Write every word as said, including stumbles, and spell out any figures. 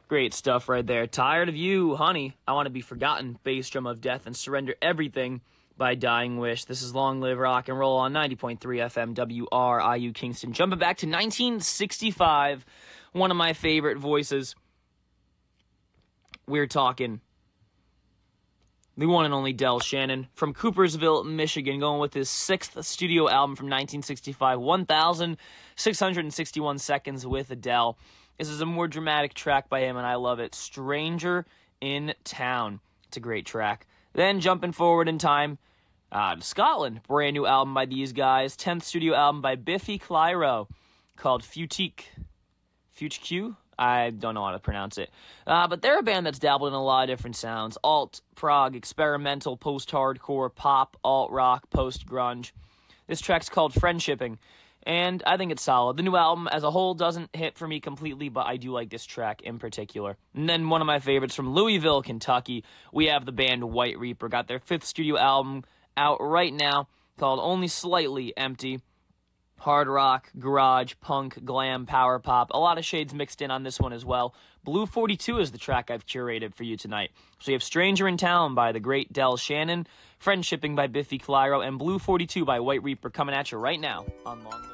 Great stuff right there. Tired of You, Honey. I Want to Be Forgotten. Bass drum of Death and Surrender Everything by Dying Wish. This is Long Live Rock and Roll on ninety point three F M W R I U Kingston. Jumping back to nineteen sixty-five, one of my favorite voices. We're talking the one and only Del Shannon from Coopersville, Michigan, going with his sixth studio album from nineteen sixty-five, one thousand six hundred sixty-one Seconds with Adele. This is a more dramatic track by him, and I love it. Stranger in Town. It's a great track. Then, jumping forward in time, uh, to Scotland. Brand new album by these guys. tenth studio album by Biffy Clyro called Futique. Futique? I don't know how to pronounce it. Uh, but they're a band that's dabbled in a lot of different sounds. Alt, prog, experimental, post-hardcore, pop, alt-rock, post-grunge. This track's called Friendshipping, and I think it's solid. The new album as a whole doesn't hit for me completely, but I do like this track in particular. And then one of my favorites from Louisville, Kentucky, we have the band White Reaper. Got their fifth studio album out right now called Only Slightly Empty. Hard rock, garage, punk, glam, power pop. A lot of shades mixed in on this one as well. Blue forty-two is the track I've curated for you tonight. So you have Stranger in Town by the great Del Shannon, Friendshipping by Biffy Clyro, and Blue forty-two by White Reaper coming at you right now on Long Live